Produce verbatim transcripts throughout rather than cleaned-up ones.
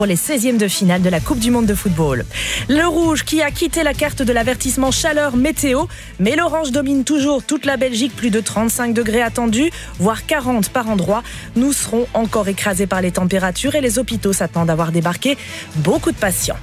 Pour les seizièmes de finale de la Coupe du Monde de football. Le rouge qui a quitté la carte de l'avertissement chaleur météo, mais l'orange domine toujours toute la Belgique, plus de trente-cinq degrés attendus, voire quarante par endroit. Nous serons encore écrasés par les températures et les hôpitaux s'attendent à voir débarquer beaucoup de patients.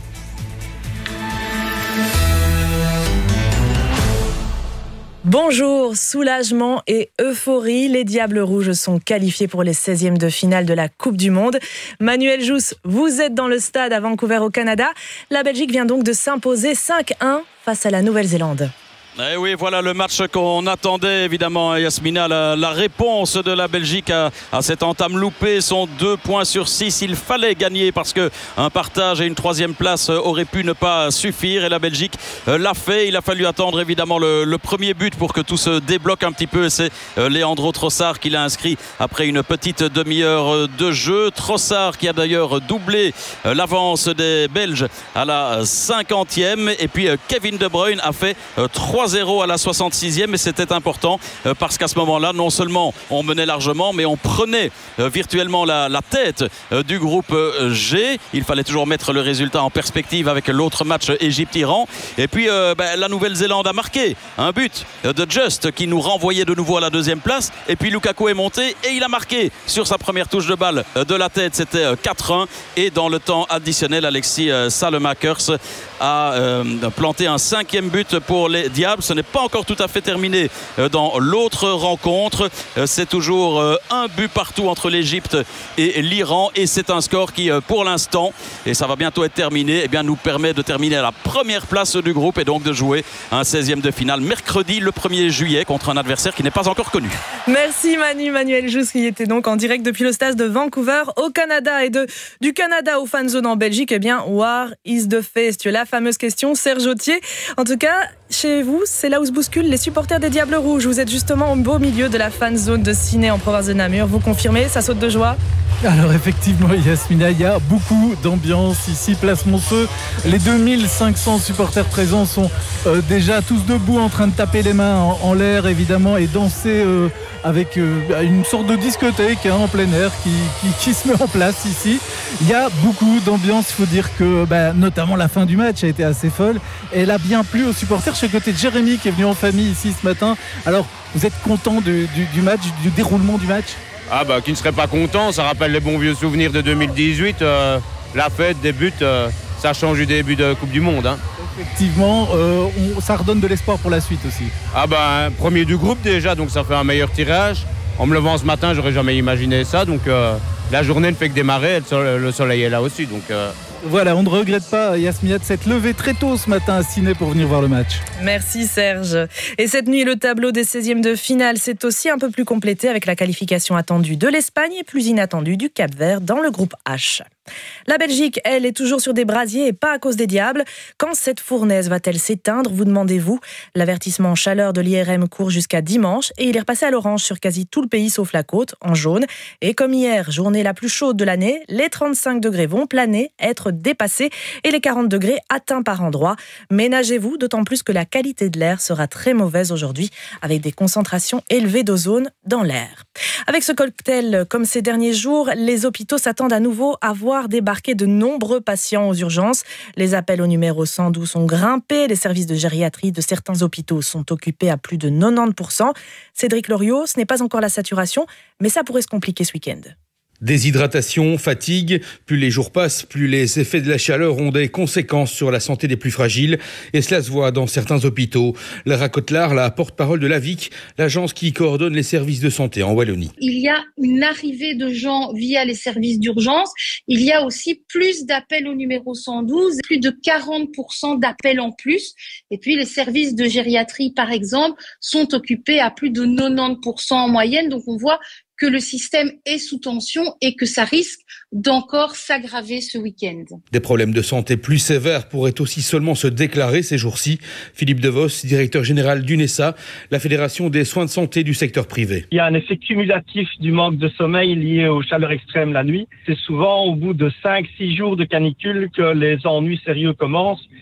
Bonjour, soulagement et euphorie. Les Diables Rouges sont qualifiés pour les seizièmes de finale de la Coupe du Monde. Manuel Jousse, vous êtes dans le stade à Vancouver au Canada. La Belgique vient donc de s'imposer cinq un face à la Nouvelle-Zélande. Eh oui, voilà le match qu'on attendait évidemment, Yasmina. La, la réponse de la Belgique à, à cette entame loupée sont deux points sur six. Il fallait gagner parce qu'un partage et une troisième place auraient pu ne pas suffire. Et la Belgique l'a fait. Il a fallu attendre évidemment le, le premier but pour que tout se débloque un petit peu. C'est Leandro Trossard qui l'a inscrit après une petite demi-heure de jeu. Trossard qui a d'ailleurs doublé l'avance des Belges à la cinquantième. Et puis Kevin De Bruyne a fait trois zéro à la soixante-sixième, et c'était important parce qu'à ce moment-là, non seulement on menait largement, mais on prenait virtuellement la, la tête du groupe G. Il fallait toujours mettre le résultat en perspective avec l'autre match Égypte-Iran. Et puis euh, ben, la Nouvelle-Zélande a marqué un but de Just qui nous renvoyait de nouveau à la deuxième place. Et puis Lukaku est monté et il a marqué sur sa première touche de balle de la tête. C'était quatre un. Et dans le temps additionnel, Alexis Salemakers a euh, planté un cinquième but pour les Diables. Ce n'est pas encore tout à fait terminé dans l'autre rencontre. C'est toujours un but partout entre l'Égypte et l'Iran. Et c'est un score qui, pour l'instant, et ça va bientôt être terminé, eh bien, nous permet de terminer à la première place du groupe et donc de jouer un seizième de finale mercredi le premier juillet contre un adversaire qui n'est pas encore connu. Merci Manu, Manuel Jousse qui était donc en direct depuis le stade de Vancouver au Canada. Et de, du Canada au fan zone en Belgique, eh bien, where is the fest? La fameuse question, Serge Autier. En tout cas, chez vous, c'est là où se bousculent les supporters des Diables Rouges. Vous êtes justement au beau milieu de la fan zone de Ciné en province de Namur. Vous confirmez, ça saute de joie? Alors effectivement, Yasmina, il y a beaucoup d'ambiance ici, place Monceau. Les deux mille cinq cents supporters présents sont euh, déjà tous debout en train de taper les mains en, en l'air évidemment et danser euh, avec euh, une sorte de discothèque hein, en plein air qui, qui, qui se met en place ici. Il y a beaucoup d'ambiance, il faut dire que bah, notamment la fin du match a été assez folle. Elle a bien plu aux supporters. Je suis à côté de Jérémy qui est venu en famille ici ce matin. Alors, vous êtes content du, du, du match, du déroulement du match? Ah bah qui ne serait pas content, ça rappelle les bons vieux souvenirs de deux mille dix-huit, euh, la fête, des buts, euh, ça change du début de Coupe du Monde. Hein. Effectivement, euh, on, ça redonne de l'espoir pour la suite aussi. Ah bah premier du groupe déjà, donc ça fait un meilleur tirage. En me levant ce matin, j'aurais jamais imaginé ça, donc euh, la journée ne fait que démarrer, le soleil est là aussi. Donc, euh... Voilà, on ne regrette pas, Yasmina, de s'être levée très tôt ce matin à Ciné pour venir voir le match. Merci Serge. Et cette nuit, le tableau des seizièmes de finale s'est aussi un peu plus complété avec la qualification attendue de l'Espagne et plus inattendue du Cap-Vert dans le groupe H. La Belgique, elle, est toujours sur des brasiers et pas à cause des Diables. Quand cette fournaise va-t-elle s'éteindre, vous demandez-vous? L'avertissement chaleur de l'I R M court jusqu'à dimanche et il est repassé à l'orange sur quasi tout le pays sauf la côte, en jaune. Et comme hier, journée la plus chaude de l'année, les trente-cinq degrés vont planer, être dépassés et les quarante degrés atteints par endroits. Ménagez-vous, d'autant plus que la qualité de l'air sera très mauvaise aujourd'hui avec des concentrations élevées d'ozone dans l'air. Avec ce cocktail, comme ces derniers jours, les hôpitaux s'attendent à nouveau à voir débarquer de nombreux patients aux urgences. Les appels au numéro cent douze ont grimpé. Les services de gériatrie de certains hôpitaux sont occupés à plus de quatre-vingt-dix pour cent. Cédric Loriot, ce n'est pas encore la saturation, mais ça pourrait se compliquer ce week-end. Déshydratation, fatigue, plus les jours passent, plus les effets de la chaleur ont des conséquences sur la santé des plus fragiles. Et cela se voit dans certains hôpitaux. Lara Cotlar, la porte-parole de l'A V I C, l'agence qui coordonne les services de santé en Wallonie. Il y a une arrivée de gens via les services d'urgence. Il y a aussi plus d'appels au numéro cent douze, plus de quarante pour cent d'appels en plus. Et puis les services de gériatrie, par exemple, sont occupés à plus de quatre-vingt-dix pour cent en moyenne. Donc on voit que le système est sous tension et que ça risque d'encore s'aggraver ce week-end. Des problèmes de santé plus sévères pourraient aussi seulement se déclarer ces jours-ci. Philippe Devos, directeur général d'UNESA, la Fédération des soins de santé du secteur privé. Il y a un effet cumulatif du manque de sommeil lié aux chaleurs extrêmes la nuit. C'est souvent au bout de cinq six jours de canicule que les ennuis sérieux commencent.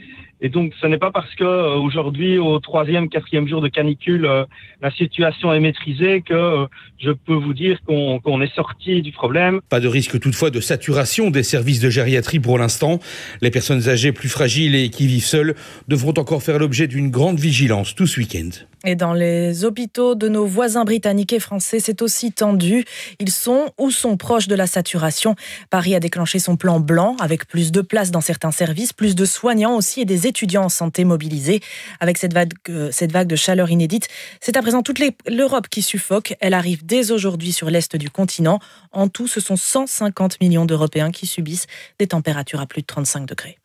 Et donc, ce n'est pas parce que euh, aujourd'hui, au troisième, quatrième jour de canicule, euh, la situation est maîtrisée que euh, je peux vous dire qu'on, qu'on est sorti du problème. Pas de risque toutefois de saturation des services de gériatrie pour l'instant. Les personnes âgées plus fragiles et qui vivent seules devront encore faire l'objet d'une grande vigilance tout ce week-end. Et dans les hôpitaux de nos voisins britanniques et français, c'est aussi tendu. Ils sont ou sont proches de la saturation. Paris a déclenché son plan blanc avec plus de places dans certains services, plus de soignants aussi et des étudiants en santé mobilisés. Avec cette vague, euh, cette vague de chaleur inédite, c'est à présent toute les, l'Europe qui suffoque. Elle arrive dès aujourd'hui sur l'est du continent. En tout, ce sont cent cinquante millions d'Européens qui subissent des températures à plus de trente-cinq degrés.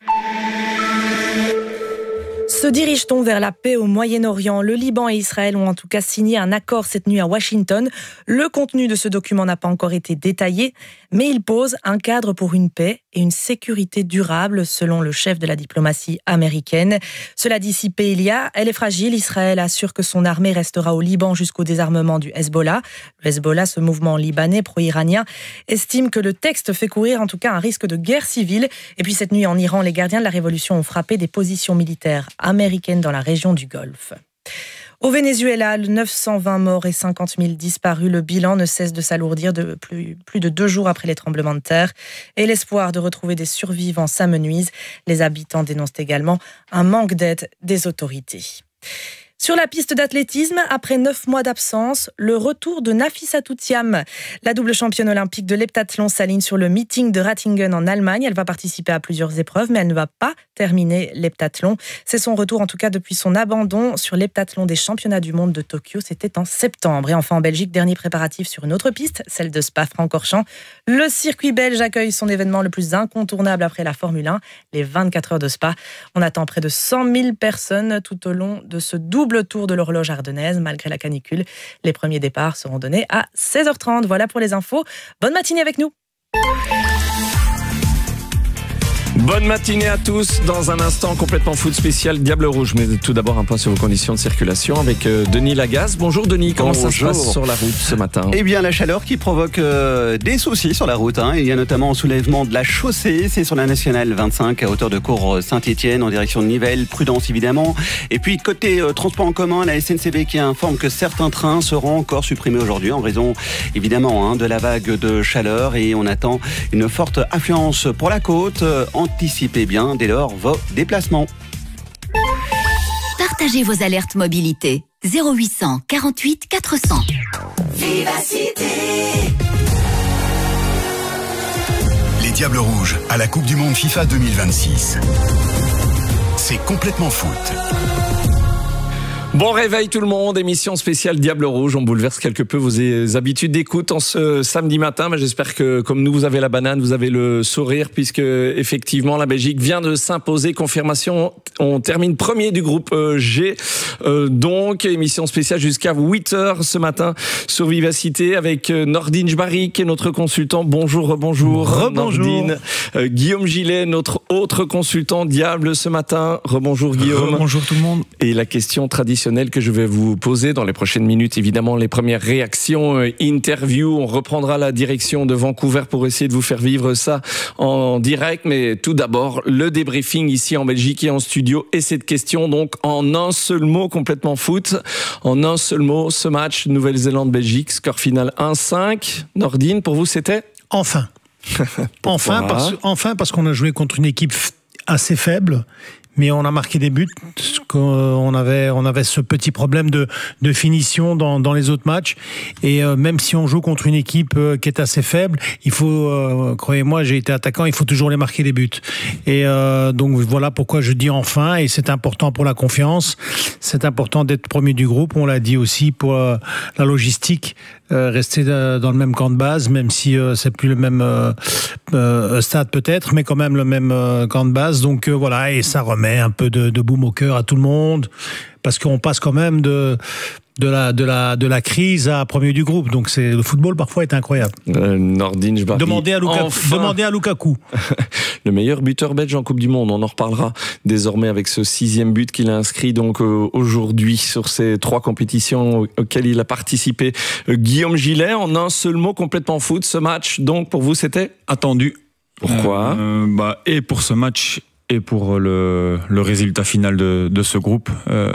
Se dirige-t-on vers la paix au Moyen-Orient ? Le Liban et Israël ont en tout cas signé un accord cette nuit à Washington. Le contenu de ce document n'a pas encore été détaillé, mais il pose un cadre pour une paix et une sécurité durable, selon le chef de la diplomatie américaine. Cela dit, si paix il y a, elle est fragile. Israël assure que son armée restera au Liban jusqu'au désarmement du Hezbollah. Le Hezbollah, ce mouvement libanais pro-iranien, estime que le texte fait courir en tout cas un risque de guerre civile. Et puis cette nuit en Iran, les gardiens de la révolution ont frappé des positions militaires américaine dans la région du Golfe. Au Venezuela, neuf cent vingt morts et cinquante mille disparus. Le bilan ne cesse de s'alourdir de plus, plus de deux jours après les tremblements de terre. Et l'espoir de retrouver des survivants s'amenuise. Les habitants dénoncent également un manque d'aide des autorités. Sur la piste d'athlétisme, après neuf mois d'absence, le retour de Nafissatou Thiam. La double championne olympique de l'heptathlon s'aligne sur le meeting de Ratingen en Allemagne. Elle va participer à plusieurs épreuves, mais elle ne va pas terminer l'heptathlon. C'est son retour en tout cas depuis son abandon sur l'heptathlon des championnats du monde de Tokyo. C'était en septembre. Et enfin en Belgique, dernier préparatif sur une autre piste, celle de Spa-Francorchamps. Le circuit belge accueille son événement le plus incontournable après la Formule un, les vingt-quatre heures de Spa. On attend près de cent mille personnes tout au long de ce double le tour de l'horloge ardennaise, malgré la canicule. Les premiers départs seront donnés à seize heures trente. Voilà pour les infos. Bonne matinée avec nous. Bonne matinée à tous. Dans un instant, complètement foot spécial Diable Rouge. Mais tout d'abord, un point sur vos conditions de circulation avec euh, Denis Lagasse. Bonjour Denis, comment Bonjour. Ça se passe sur la route ce matin ? Eh bien, la chaleur qui provoque euh, des soucis sur la route. Hein. Il y a notamment un soulèvement de la chaussée. C'est sur la nationale vingt-cinq à hauteur de Cours-Saint-Étienne en direction de Nivelles. Prudence évidemment. Et puis, côté euh, transport en commun, la S N C B qui informe que certains trains seront encore supprimés aujourd'hui en raison évidemment hein, de la vague de chaleur. Et on attend une forte affluence pour la côte. Euh, Anticipez bien dès lors vos déplacements. Partagez vos alertes mobilité. zéro huit cent quarante-huit quatre cents. Vivacité. Les Diables Rouges à la Coupe du Monde FIFA deux mille vingt-six. C'est complètement foot. Bon réveil tout le monde, émission spéciale Diable Rouge. On bouleverse quelque peu vos habitudes d'écoute en ce samedi matin. Mais j'espère que comme nous, vous avez la banane, vous avez le sourire, puisque effectivement la Belgique vient de s'imposer. Confirmation, on termine premier du groupe G. Euh, donc émission spéciale jusqu'à huit heures ce matin sur Vivacité avec Nordine Jbari qui est notre consultant. Bonjour, bonjour. Rebonjour. Nordine. Euh, Guillaume Gillet, notre autre consultant Diable ce matin. Rebonjour Guillaume. Bonjour tout le monde. Et la question traditionnelle que je vais vous poser dans les prochaines minutes, évidemment les premières réactions, euh, interviews, on reprendra la direction de Vancouver pour essayer de vous faire vivre ça en direct, mais tout d'abord le débriefing ici en Belgique et en studio et cette question donc en un seul mot complètement foot, en un seul mot ce match Nouvelle-Zélande-Belgique, score final un cinq. Nordine, pour vous c'était ? Enfin. enfin, parce, enfin parce qu'on a joué contre une équipe assez faible. Mais on a marqué des buts. On avait, on avait ce petit problème de, de finition dans, dans les autres matchs. Et euh, même si on joue contre une équipe euh, qui est assez faible, il faut, euh, croyez-moi, j'ai été attaquant, il faut toujours les marquer des buts. Et euh, donc voilà pourquoi je dis enfin. Et c'est important pour la confiance. C'est important d'être premier du groupe. On l'a dit aussi pour euh, la logistique. Euh, rester dans le même camp de base, même si euh, c'est plus le même euh, euh, stade peut-être, mais quand même le même euh, camp de base. Donc euh, voilà, et ça remet un peu de, de baume au cœur à tout le monde, parce qu'on passe quand même de de la de la de la crise à premier du groupe. Donc c'est le football parfois est incroyable. Euh, Nordine Jbari. Demandez à Lukaku. Enfin. Demandez à Lukaku. Le meilleur buteur belge en Coupe du Monde. On en reparlera désormais avec ce sixième but qu'il a inscrit donc euh, aujourd'hui sur ces trois compétitions auxquelles il a participé. Euh, Guillaume Gillet, en un seul mot, complètement foot. Ce match, donc pour vous, c'était attendu. Pourquoi euh, bah, Et pour ce match et pour le, le résultat final de, de ce groupe. Euh,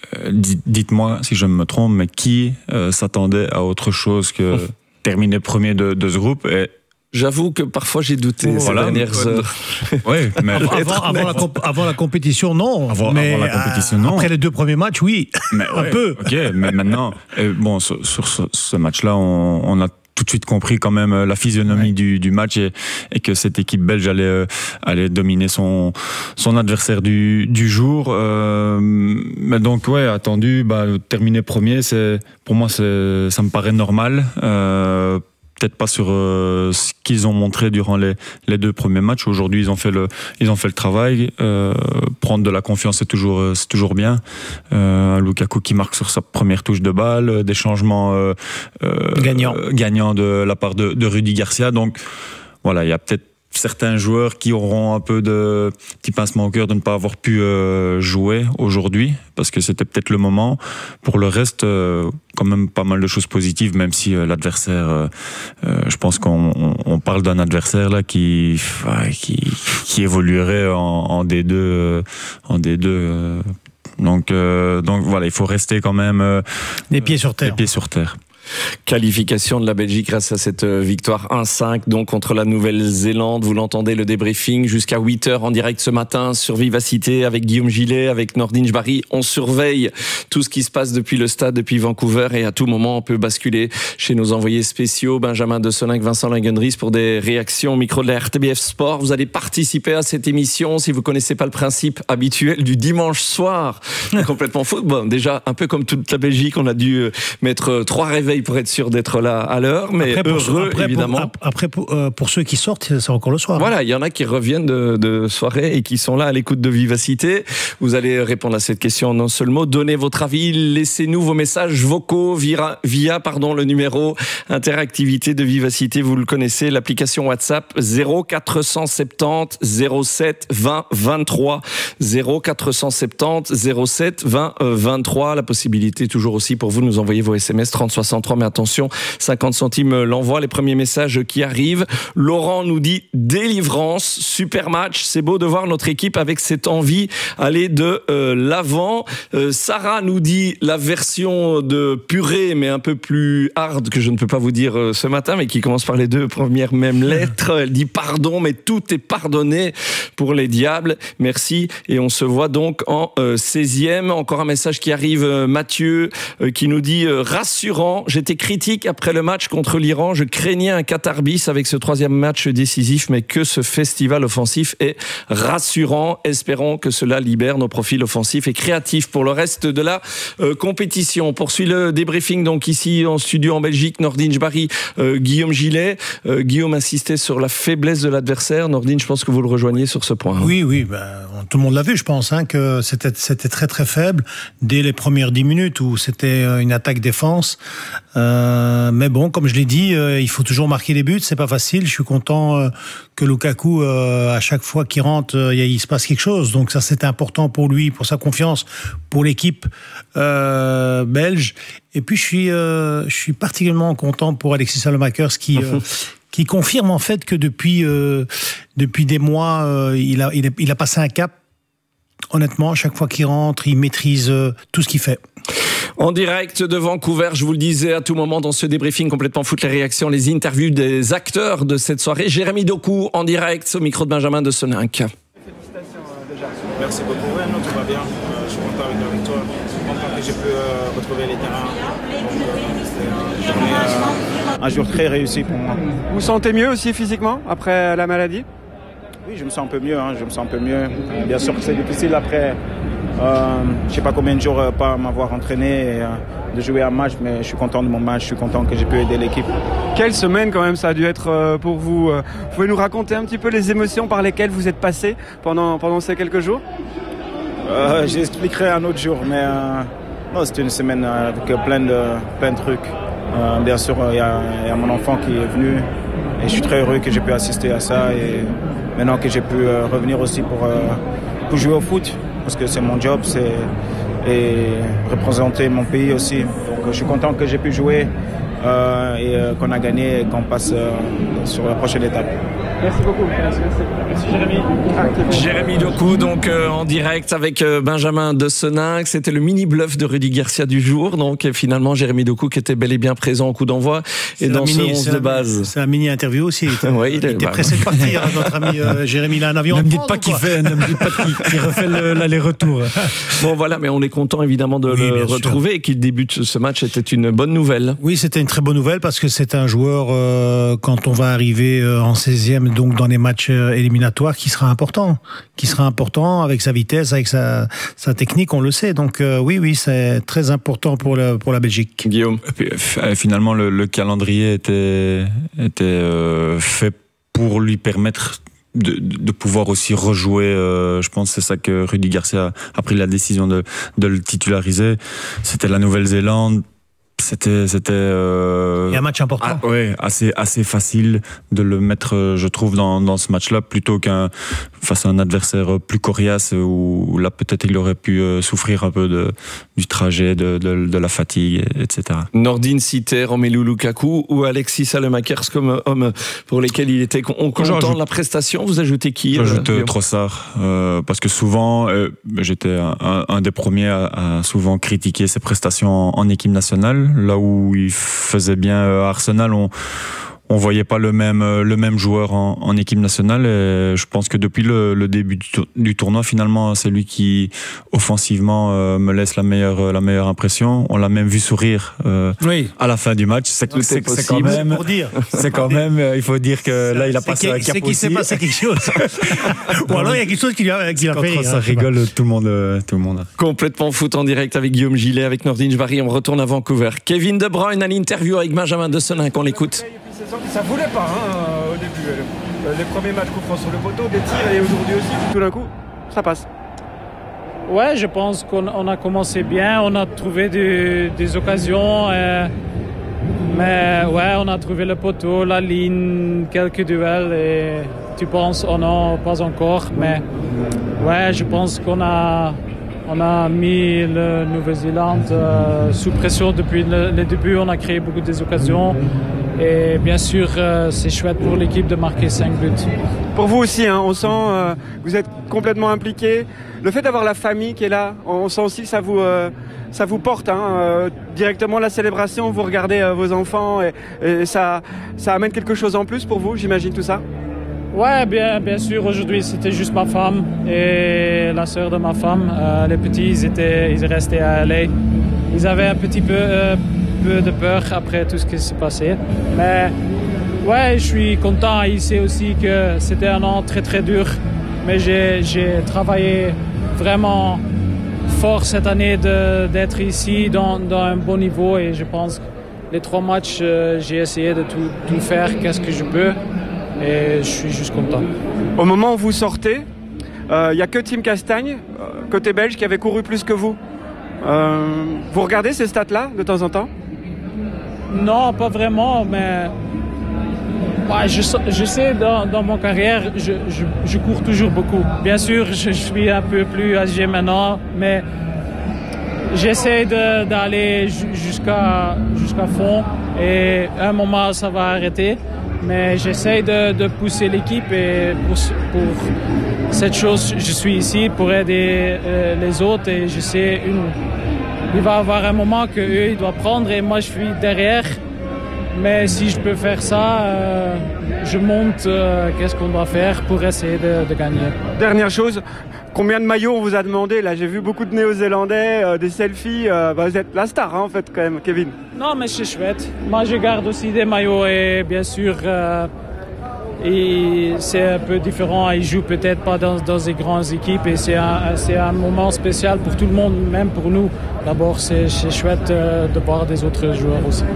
dites-moi si je me trompe, mais qui euh, s'attendait à autre chose que terminer premier de, de ce groupe? Et j'avoue que parfois j'ai douté oh, ces voilà, dernières heures. Ouais, mais avant, avant, la comp- avant la compétition, non. Avant, mais avant la compétition, non. Après les deux premiers matchs, oui. Mais un ouais, peu. Ok, mais maintenant, euh, bon, sur, sur ce, ce match-là, on, on a tout de suite compris quand même la physionomie ouais. du, du match et, et que cette équipe belge allait, euh, allait dominer son, son adversaire du, du jour. Euh, mais donc, ouais, attendu, bah, terminer premier, c'est, pour moi, c'est, ça me paraît normal. Euh, peut-être pas sur euh, ce qu'ils ont montré durant les, les deux premiers matchs. Aujourd'hui, ils ont fait le, ils ont fait le travail. Euh, prendre de la confiance, c'est toujours, c'est toujours bien. Euh, Lukaku qui marque sur sa première touche de balle, des changements euh, euh, gagnants euh, gagnants de la part de, de Rudy Garcia. Donc voilà, il y a peut-être certains joueurs qui auront un peu de petit pincement au cœur de ne pas avoir pu euh, jouer aujourd'hui, parce que c'était peut-être le moment. Pour le reste, euh, quand même pas mal de choses positives, même si euh, l'adversaire, euh, euh, je pense qu'on on, on parle d'un adversaire là qui euh, qui, qui évoluerait en, en D deux, euh, en D deux. Euh, donc euh, donc voilà, il faut rester quand même euh, les pieds sur terre. Les pieds sur terre. Qualification de la Belgique grâce à cette victoire un cinq donc contre la Nouvelle-Zélande. Vous l'entendez, le débriefing jusqu'à huit heures en direct ce matin sur Vivacité avec Guillaume Gillet, avec Nordin Jbari. On surveille tout ce qui se passe depuis le stade, depuis Vancouver, et à tout moment on peut basculer chez nos envoyés spéciaux Benjamin de Soninck, Vincent Langendries pour des réactions au micro de la R T B F Sport. Vous allez participer à cette émission si vous connaissez pas le principe habituel du dimanche soir complètement fou. Bon, déjà un peu comme toute la Belgique, on a dû mettre trois réveils pour être sûr d'être là à l'heure, mais après, pour, heureux après, évidemment. Pour, après, pour, euh, pour ceux qui sortent, c'est encore le soir. Voilà, il y en a qui reviennent de, de soirée et qui sont là à l'écoute de Vivacité. Vous allez répondre à cette question en un seul mot. Donnez votre avis, laissez-nous vos messages vocaux via, via pardon, le numéro interactivité de Vivacité. Vous le connaissez, l'application WhatsApp zéro quatre cent soixante-dix zéro sept vingt vingt-trois zéro quatre cent soixante-dix zéro sept vingt vingt-trois. La possibilité toujours aussi pour vous de nous envoyer vos S M S trente soixante-trois, mais attention, cinquante centimes l'envoi, les premiers messages qui arrivent. Laurent nous dit délivrance, super match, c'est beau de voir notre équipe avec cette envie aller de euh, l'avant. Euh, Sarah nous dit la version de purée, mais un peu plus hard, que je ne peux pas vous dire euh, ce matin, mais qui commence par les deux premières mêmes lettres. Elle dit pardon, mais tout est pardonné pour les Diables. Merci, et on se voit donc en euh, seizième. Encore un message qui arrive, euh, Mathieu, euh, qui nous dit euh, rassurant. J'étais critique après le match contre l'Iran. Je craignais un Qatar bis avec ce troisième match décisif, mais que ce festival offensif est rassurant. Espérons que cela libère nos profils offensifs et créatifs pour le reste de la euh, compétition. On poursuit le débriefing donc ici en studio en Belgique. Nordin Jbari, euh, Guillaume Gillet. Euh, Guillaume insistait sur la faiblesse de l'adversaire. Nordin, je pense que vous le rejoignez sur ce point. Hein. Oui, oui, ben, tout le monde l'a vu, je pense, hein, que c'était, c'était très très faible dès les premières dix minutes où c'était une attaque-défense. Euh, mais bon, comme je l'ai dit, euh, il faut toujours marquer des buts, c'est pas facile. Je suis content euh, que Lukaku, euh, à chaque fois qu'il rentre, euh, il se passe quelque chose. Donc ça, c'est important pour lui, pour sa confiance, pour l'équipe euh, belge. Et puis je suis, euh, je suis particulièrement content pour Alexis Saelemaekers qui euh, qui confirme en fait que depuis euh, depuis des mois, euh, il a il a il a passé un cap. Honnêtement, à chaque fois qu'il rentre, il maîtrise euh, tout ce qu'il fait. En direct de Vancouver, je vous le disais à tout moment dans ce débriefing complètement foot, les réactions, les interviews des acteurs de cette soirée. Jérémy Doku en direct au micro de Benjamin de Soninck. Félicitations déjà. Merci beaucoup. Ouais, non, tout va bien. Euh, je suis content avec la victoire. Je suis content que j'ai pu euh, retrouver les terrains. Donc, euh, c'était une journée, euh, un jour très réussi pour moi. Vous vous sentez mieux aussi physiquement après la maladie ? Oui, je me sens un peu mieux. Hein, je me sens un peu mieux. Bien sûr que c'est difficile après. Euh, je ne sais pas combien de jours euh, pas m'avoir entraîné et euh, de jouer un match, mais je suis content de mon match, je suis content que j'ai pu aider l'équipe. Quelle semaine quand même ça a dû être euh, pour vous. euh, Vous pouvez nous raconter un petit peu les émotions par lesquelles vous êtes passé pendant, pendant ces quelques jours ? euh, J'expliquerai un autre jour, mais euh, non, c'était une semaine avec plein de, plein de trucs. Euh, bien sûr, il y, y a mon enfant qui est venu et je suis très heureux que j'ai pu assister à ça et maintenant que j'ai pu euh, revenir aussi pour, euh, pour jouer au foot. Parce que c'est mon job, c'est et représenter mon pays aussi. Donc je suis content que j'ai pu jouer euh, et euh, qu'on a gagné et qu'on passe euh, sur la prochaine étape. Merci beaucoup. Merci, merci Jérémy. Ah, Jérémy Doku, donc euh, en direct avec euh, Benjamin de Seninck. C'était le mini bluff de Rudy Garcia du jour. Donc et finalement, Jérémy Doku qui était bel et bien présent au coup d'envoi et dans ce onze de base. C'est un mini interview aussi. Il était, ouais, il, il était bah, pressé de partir, notre ami euh, Jérémy. Il a un avion. Ne me dites pas qu'il fait, ne me dites pas qu'il, qu'il refait le, l'aller-retour. Bon voilà, mais on est content évidemment de oui, le retrouver sûr. Et qu'il débute ce match. C'était une bonne nouvelle. Oui, c'était une très bonne nouvelle parce que c'est un joueur euh, quand on va arriver euh, en seizième, donc dans les matchs euh, éliminatoires, qui sera important, qui sera important avec sa vitesse, avec sa, sa technique, on le sait. Donc euh, oui, oui, c'est très important pour le, pour la Belgique. Guillaume. Puis, finalement, le, le calendrier était était euh, fait pour lui permettre De, de pouvoir aussi rejouer. Euh, je pense que c'est ça que Rudy Garcia a pris la décision de, de le titulariser. C'était la Nouvelle-Zélande. C'était, c'était. Euh, Il y a un match important. Ah, ouais, assez, assez facile de le mettre, je trouve, dans, dans ce match-là, plutôt qu'un face à un adversaire plus coriace où, où là peut-être il aurait pu euh, souffrir un peu de du trajet, de, de, de la fatigue, et cetera. Nordin citait Romelu Lukaku ou Alexis Saelemaekers comme hommes pour lesquels il était content de la prestation. Vous ajoutez qui? J'ajoute euh, Trossard euh, parce que souvent, euh, j'étais un, un des premiers à, à souvent critiquer ses prestations en, en équipe nationale. Là où il faisait bien à Arsenal, on on voyait pas le même le même joueur en, en équipe nationale. Et je pense que depuis le, le début du, du tournoi, finalement, c'est lui qui offensivement euh, me laisse la meilleure la meilleure impression. On l'a même vu sourire euh, oui. à la fin du match. C'est, c'est, c'est, c'est quand même, pour dire. c'est quand même. Il faut dire que là, il a passé un cap aussi. C'est qu'il s'est passé quelque chose. Ou alors il y a quelque chose qui lui a, qui l'a fait. Ça rigole tout le monde, tout le monde. Complètement foot en direct avec Guillaume Gillet, avec Nordin Jbari. On retourne à Vancouver. Kevin De Bruyne à l'interview avec Benjamin de Seninck. On l'écoute. Ça voulait pas hein, au début. Les premiers matchs coup franc sur le poteau, des tirs, et aujourd'hui aussi, tout d'un coup, ça passe. Ouais, je pense qu'on on a commencé bien, on a trouvé des, des occasions, euh, mais ouais, on a trouvé le poteau, la ligne, quelques duels, et tu penses, oh non, pas encore, mais ouais, je pense qu'on a, on a mis le Nouvelle-Zélande euh, sous pression depuis le, le début, on a créé beaucoup des occasions. Et bien sûr, euh, c'est chouette pour l'équipe de marquer cinq buts. Pour vous aussi, hein, on sent euh, que vous êtes complètement impliqué. Le fait d'avoir la famille qui est là, on sent aussi que ça vous, euh, ça vous porte. Hein, euh, directement la célébration, vous regardez euh, vos enfants et, et ça, ça amène quelque chose en plus pour vous, j'imagine, tout ça. Ouais, bien, bien sûr. Aujourd'hui, c'était juste ma femme et la sœur de ma femme. Euh, les petits, ils étaient, ils restaient à L A. Ils avaient un petit peu... Euh, peu de peur après tout ce qui s'est passé. Mais ouais, je suis content. Il sait aussi que c'était un an très très dur. Mais j'ai, j'ai travaillé vraiment fort cette année de, d'être ici dans, dans un bon niveau. Et je pense que les trois matchs, euh, j'ai essayé de tout, tout faire, qu'est-ce que je peux. Et je suis juste content. Au moment où vous sortez, il euh, n'y a que Tim Castagne, euh, côté belge, qui avait couru plus que vous. Euh, vous regardez ces stats-là de temps en temps? Non, pas vraiment, mais ouais, je, je sais, dans, dans mon carrière, je, je, je cours toujours beaucoup. Bien sûr, je, je suis un peu plus âgé maintenant, mais j'essaie de, d'aller jusqu'à, jusqu'à fond et à un moment, ça va arrêter. Mais j'essaie de, de pousser l'équipe et pour, pour cette chose, je suis ici pour aider euh, les autres et je sais une... Il va y avoir un moment qu'eux, ils doivent prendre et moi, je suis derrière. Mais si je peux faire ça, euh, je monte euh, qu'est-ce qu'on doit faire pour essayer de, de gagner. Dernière chose, combien de maillots on vous a demandé? Là, j'ai vu beaucoup de Néo-Zélandais, euh, des selfies. Euh, bah, vous êtes la star, hein, en fait, quand même, Kevin. Non, mais c'est chouette. Moi, je garde aussi des maillots et bien sûr... Euh, Et c'est un peu différent, ils jouent peut-être pas dans, dans des grandes équipes et c'est un, c'est un moment spécial pour tout le monde, même pour nous. D'abord, c'est, c'est chouette de voir des autres joueurs aussi.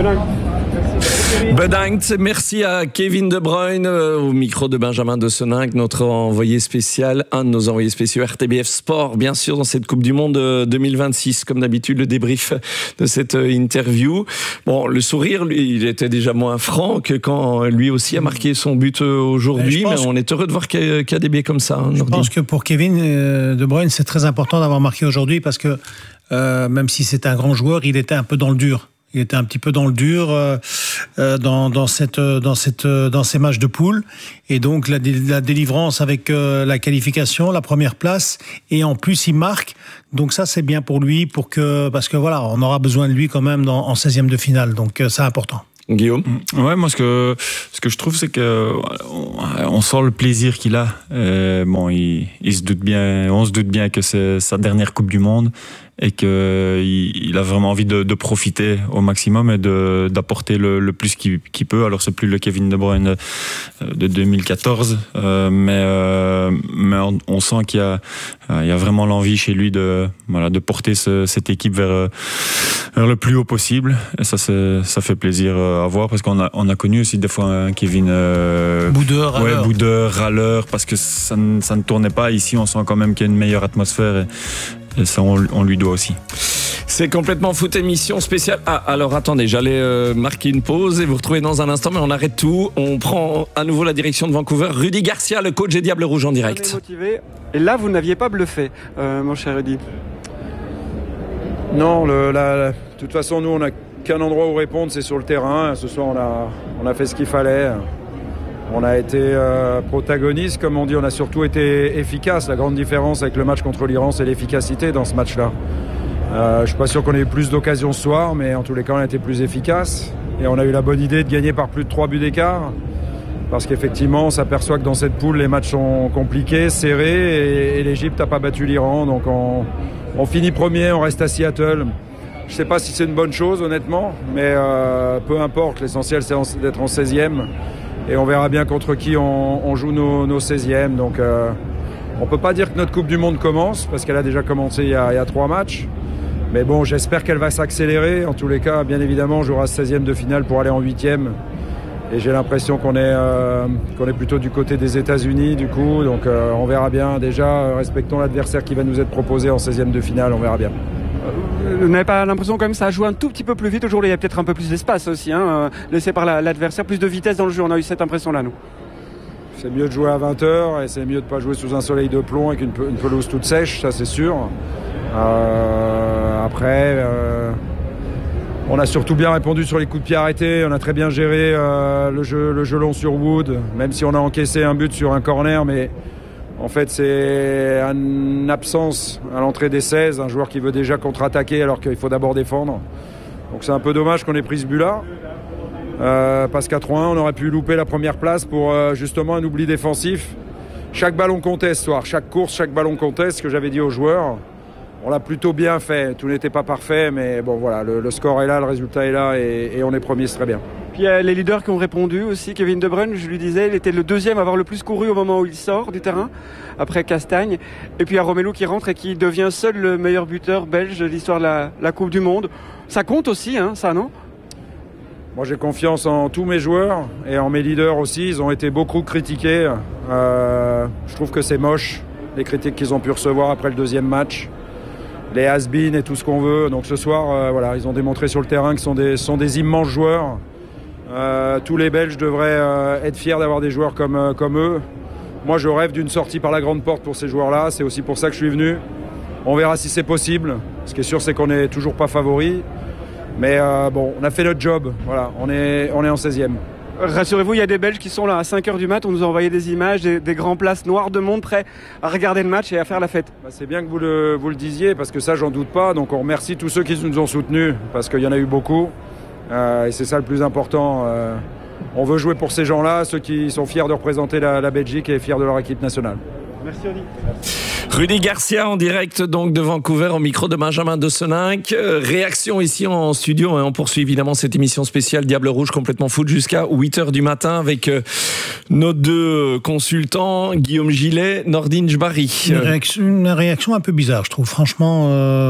Bedankt, merci à Kevin De Bruyne au micro de Benjamin de Seninck, notre envoyé spécial, un de nos envoyés spéciaux R T B F Sport, bien sûr, dans cette Coupe du Monde deux mille vingt-six. Comme d'habitude, le débrief de cette interview. Bon, le sourire, lui, il était déjà moins franc que quand lui aussi a marqué son but aujourd'hui, mais, mais on est heureux de voir qu'il y a des biais comme ça. Hein, je pense que pour Kevin De Bruyne, c'est très important d'avoir marqué aujourd'hui parce que euh, même si c'est un grand joueur, il était un peu dans le dur. Il était un petit peu dans le dur euh, dans, dans, cette, dans, cette, dans ces matchs de poule. Et donc, la, la délivrance avec euh, la qualification, la première place. Et en plus, il marque. Donc ça, c'est bien pour lui, pour que, parce que voilà, on aura besoin de lui quand même dans, en seizième de finale. Donc, euh, c'est important. Guillaume? Ouais, moi ce que ce que je trouve, c'est que on, on sent le plaisir qu'il a. Euh, bon, il, il se doute bien, on se doute bien que c'est sa dernière Coupe du Monde et que il, il a vraiment envie de, de profiter au maximum et de d'apporter le, le plus qu'il, qu'il peut. Alors c'est plus le Kevin De Bruyne de deux mille quatorze, euh, mais euh, mais on, on sent qu'il y a il y a vraiment l'envie chez lui de voilà de porter ce, cette équipe vers vers le plus haut possible. Et ça c'est, ça fait plaisir à voir, parce qu'on a on a connu aussi des fois un Kevin euh, boudeur, ouais, râleur. boudeur, râleur, parce que ça ne, ça ne tournait pas. Ici, on sent quand même qu'il y a une meilleure atmosphère. Et, Et ça, on, on lui doit aussi. C'est Complètement Foot, émission spéciale. Ah, alors attendez, j'allais euh, marquer une pause et vous retrouver dans un instant, mais on arrête tout. On prend à nouveau la direction de Vancouver. Rudy Garcia, le coach des Diables Rouges en direct. Motivé. Et là, vous n'aviez pas bluffé, euh, mon cher Rudy. Non, le, la, la, de toute façon, nous, on n'a qu'un endroit où répondre, c'est sur le terrain. Ce soir, on a, on a fait ce qu'il fallait. On a été euh, protagoniste, comme on dit, on a surtout été efficace. La grande différence avec le match contre l'Iran, c'est l'efficacité dans ce match-là. Euh, je ne suis pas sûr qu'on ait eu plus d'occasions ce soir, mais en tous les cas, on a été plus efficace. Et on a eu la bonne idée de gagner par plus de trois buts d'écart. Parce qu'effectivement, on s'aperçoit que dans cette poule, les matchs sont compliqués, serrés, et, et l'Égypte n'a pas battu l'Iran. Donc on, on finit premier, on reste à Seattle. Je ne sais pas si c'est une bonne chose, honnêtement, mais euh, peu importe. L'essentiel, c'est d'être en seizième. Et on verra bien contre qui on, on joue nos, nos seizièmes. Donc euh, on ne peut pas dire que notre Coupe du Monde commence, parce qu'elle a déjà commencé il y a, il y a trois matchs. Mais bon, j'espère qu'elle va s'accélérer. En tous les cas, bien évidemment, on jouera seizième de finale pour aller en huitième. Et j'ai l'impression qu'on est, euh, qu'on est plutôt du côté des États-Unis, du coup. Donc euh, on verra bien. Déjà, respectons l'adversaire qui va nous être proposé en seizième de finale. On verra bien. Vous n'avez pas l'impression quand même que ça a joué un tout petit peu plus vite aujourd'hui? Il y a peut-être un peu plus d'espace aussi, hein, laissé par la, l'adversaire, plus de vitesse dans le jeu. On a eu cette impression-là, nous. C'est mieux de jouer à vingt heures et c'est mieux de ne pas jouer sous un soleil de plomb avec une, une pelouse toute sèche, ça c'est sûr. Euh, après, euh, on a surtout bien répondu sur les coups de pied arrêtés. On a très bien géré euh, le jeu, le jeu long sur Wood, même si on a encaissé un but sur un corner, mais en fait, c'est une absence à l'entrée des seize, un joueur qui veut déjà contre-attaquer alors qu'il faut d'abord défendre. Donc c'est un peu dommage qu'on ait pris ce but-là. Euh, parce qu'à trois un, on aurait pu louper la première place pour euh, justement un oubli défensif. Chaque ballon comptait ce soir, chaque course, chaque ballon comptait, ce que j'avais dit aux joueurs. On l'a plutôt bien fait, tout n'était pas parfait, mais bon voilà, le, le score est là, le résultat est là et, et on est premier, c'est très bien. Puis il y a les leaders qui ont répondu aussi. Kevin De Bruyne, je lui disais, il était le deuxième à avoir le plus couru au moment où il sort du terrain, après Castagne. Et puis il y a Romelu qui rentre et qui devient seul le meilleur buteur belge de l'histoire de la, la Coupe du Monde. Ça compte aussi, hein, ça, non? Moi j'ai confiance en tous mes joueurs et en mes leaders aussi. Ils ont été beaucoup critiqués. Euh, je trouve que c'est moche, les critiques qu'ils ont pu recevoir après le deuxième match. Les has-been et tout ce qu'on veut. Donc ce soir, euh, voilà, ils ont démontré sur le terrain qu'ils sont des, sont des immenses joueurs. Euh, tous les Belges devraient euh, être fiers d'avoir des joueurs comme, euh, comme eux. Moi, je rêve d'une sortie par la grande porte pour ces joueurs-là. C'est aussi pour ça que je suis venu. On verra si c'est possible. Ce qui est sûr, c'est qu'on n'est toujours pas favori. Mais euh, bon, on a fait notre job. Voilà, on est, on est en seizième. Rassurez-vous, il y a des Belges qui sont là à cinq heures du mat. On nous a envoyé des images, des, des grands places noires de monde prêts à regarder le match et à faire la fête. Bah, c'est bien que vous le, vous le disiez, parce que ça, j'en doute pas. Donc on remercie tous ceux qui nous ont soutenus, parce qu'il y en a eu beaucoup. Euh, et c'est ça le plus important. Euh, on veut jouer pour ces gens-là, ceux qui sont fiers de représenter la, la Belgique et fiers de leur équipe nationale. Merci Rudy. Rudy Garcia en direct donc de Vancouver au micro de Benjamin Deseninck. Euh, réaction ici en studio et on poursuit évidemment cette émission spéciale Diable Rouge complètement foot jusqu'à huit heures du matin avec euh, nos deux consultants Guillaume Gillet, Nordine Jbari. Une réaction, une réaction un peu bizarre, je trouve. Franchement, euh,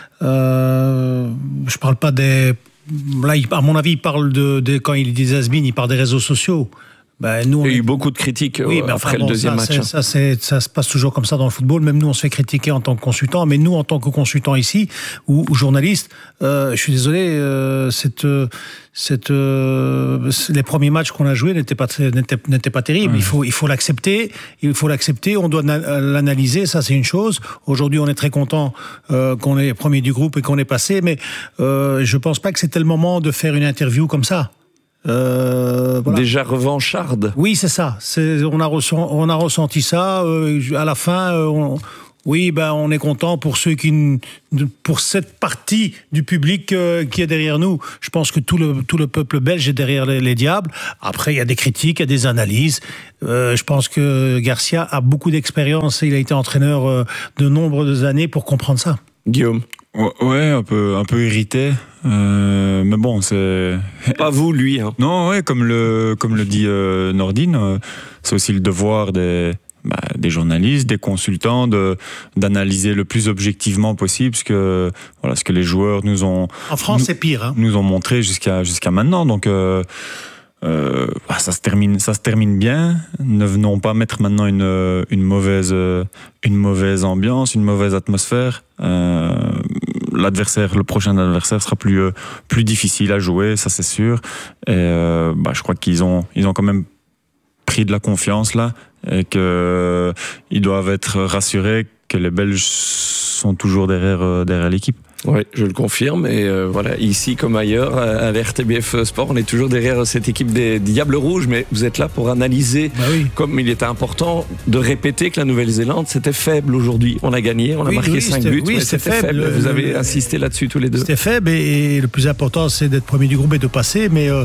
euh, je parle pas des... Là, à mon avis, il parle de, de quand il dit has-been, il parle des réseaux sociaux. Ben, nous, on Il y a est... eu beaucoup de critiques oui, euh, mais après enfin, le bon, deuxième ça, match. c'est, ça, c'est, ça se passe toujours comme ça dans le football. Même nous, on se fait critiquer en tant que consultant. Mais nous, en tant que consultant ici, ou, ou journaliste, euh, je suis désolé, euh, cette, cette, euh, les premiers matchs qu'on a joués n'étaient pas, n'étaient, n'étaient pas terribles. Mmh. Il faut, il faut l'accepter. Il faut l'accepter. On doit l'analyser. Ça, c'est une chose. Aujourd'hui, on est très content euh, qu'on est premier du groupe et qu'on est passé. Mais euh, je pense pas que c'était le moment de faire une interview comme ça. Euh, voilà. Déjà revancharde. Oui, c'est ça. C'est, on, a ressent, on a ressenti ça. Euh, à la fin, euh, on, oui, ben, on est content pour ceux qui, pour cette partie du public euh, qui est derrière nous. Je pense que tout le, tout le peuple belge est derrière les, les Diables. Après, il y a des critiques, il y a des analyses. Euh, je pense que Garcia a beaucoup d'expérience. Il a été entraîneur euh, de nombreuses années pour comprendre ça. Guillaume. Ouais, un peu, un peu irrité. Euh, mais bon, c'est pas vous, lui. Hein. Non, ouais, comme le, comme le dit euh, Nordine, euh, c'est aussi le devoir des, bah, des journalistes, des consultants, de d'analyser le plus objectivement possible ce que, voilà, ce que les joueurs nous ont. En France, nous, c'est pire. Hein. Nous ont montré jusqu'à jusqu'à maintenant. Donc. Euh, Euh, bah, ça se termine, ça se termine bien. Ne venons pas mettre maintenant une une mauvaise une mauvaise ambiance, une mauvaise atmosphère. Euh, l'adversaire, le prochain adversaire sera plus plus difficile à jouer, ça c'est sûr. Et euh, bah, je crois qu'ils ont ils ont quand même pris de la confiance là et que ils doivent être rassurés que les Belges sont toujours derrière derrière l'équipe. Oui, je le confirme. Et euh, voilà, ici comme ailleurs, à la R T B F Sport, on est toujours derrière cette équipe des Diables Rouges. Mais vous êtes là pour analyser, bah oui. comme il était important de répéter que la Nouvelle-Zélande, c'était faible aujourd'hui. On a gagné, on a oui, marqué oui, cinq buts, oui, mais c'était faible. faible. Vous avez insisté là-dessus tous les deux. C'était faible et, et le plus important, c'est d'être premier du groupe et de passer. Mais euh,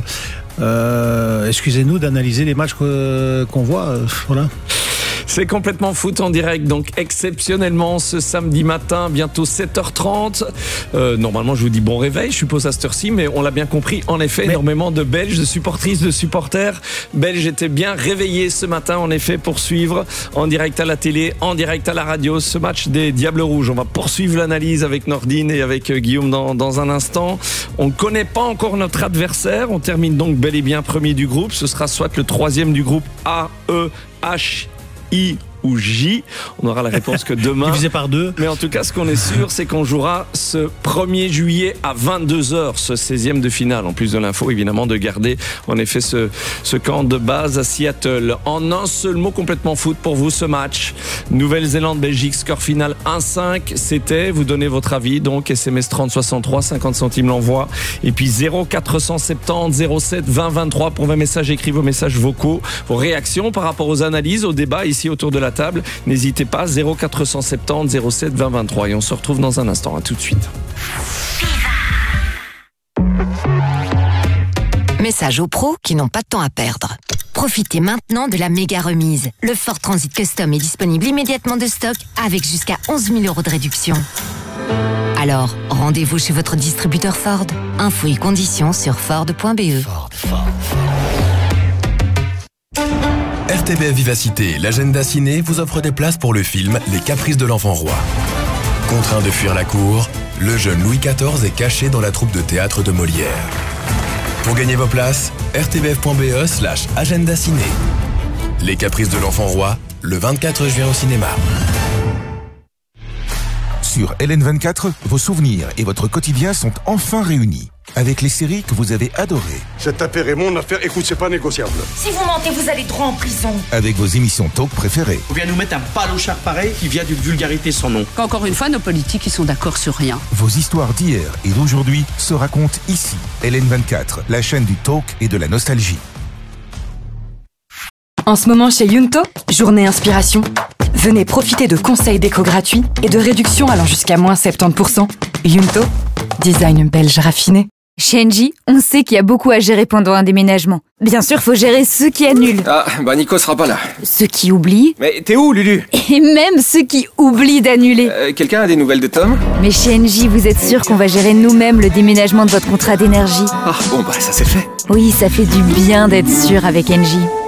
euh, excusez-nous d'analyser les matchs que, qu'on voit. Euh, voilà. C'est complètement foot en direct, donc exceptionnellement ce samedi matin, bientôt sept heures trente. Euh, normalement, je vous dis bon réveil, je suppose à cette heure-ci, mais on l'a bien compris. En effet, mais... énormément de Belges, de supportrices, de supporters belges étaient bien réveillés ce matin, en effet, pour suivre en direct à la télé, en direct à la radio, ce match des Diables Rouges. On va poursuivre l'analyse avec Nordine et avec Guillaume dans, dans un instant. On ne connaît pas encore notre adversaire. On termine donc bel et bien premier du groupe. Ce sera soit le troisième du groupe A, E, H, I ou J. On aura la réponse que demain. Divisé par deux. Mais en tout cas, ce qu'on est sûr, c'est qu'on jouera ce premier juillet à vingt-deux heures, ce seizième de finale. En plus de l'info, évidemment, de garder en effet ce, ce camp de base à Seattle. En un seul mot, complètement foot pour vous, ce match. Nouvelle-Zélande-Belgique, score final un cinq. C'était, vous donnez votre avis, donc S M S trente soixante-trois, cinquante centimes l'envoi. Et puis zéro quatre cent soixante-dix zéro sept vingt vingt-trois pour vos messages écrits, vos messages vocaux, vos réactions par rapport aux analyses, au débat ici autour de la table. N'hésitez pas, zéro quatre cent soixante-dix zéro sept vingt vingt-trois. Et on se retrouve dans un instant. À tout de suite. Message aux pros qui n'ont pas de temps à perdre. Profitez maintenant de la méga remise. Le Ford Transit Custom est disponible immédiatement de stock avec jusqu'à onze mille euros de réduction. Alors, rendez-vous chez votre distributeur Ford. Infos et conditions sur ford point b e. Ford, Ford, Ford. R T B F Vivacité, l'agenda ciné vous offre des places pour le film Les Caprices de l'Enfant Roi. Contraint de fuir la cour, le jeune Louis quatorze est caché dans la troupe de théâtre de Molière. Pour gagner vos places, r t b f point b e slash agenda ciné. Les Caprices de l'Enfant Roi, le vingt-quatre juin au cinéma. Sur L N vingt-quatre, vos souvenirs et votre quotidien sont enfin réunis. Avec les séries que vous avez adorées. Cette affaire est mon affaire, écoute, c'est pas négociable. Si vous mentez, vous allez droit en prison. Avec vos émissions talk préférées. On vient nous mettre un palochard pareil qui vient d'une vulgarité sans nom. Encore une fois, nos politiques, ils sont d'accord sur rien. Vos histoires d'hier et d'aujourd'hui se racontent ici. L N vingt-quatre, la chaîne du talk et de la nostalgie. En ce moment chez Yunto, journée inspiration. Venez profiter de conseils déco gratuits et de réductions allant jusqu'à moins soixante-dix pour cent. Yunto, design belge raffiné. Chez Engie, on sait qu'il y a beaucoup à gérer pendant un déménagement. Bien sûr, faut gérer ceux qui annulent. Ah, bah Nico sera pas là. Ceux qui oublient. Mais t'es où, Lulu? Et même ceux qui oublient d'annuler. Euh, quelqu'un a des nouvelles de Tom? Mais chez Engie, vous êtes sûr qu'on va gérer nous-mêmes le déménagement de votre contrat d'énergie? Ah, bon bah ça c'est fait. Oui, ça fait du bien d'être sûr avec Engie.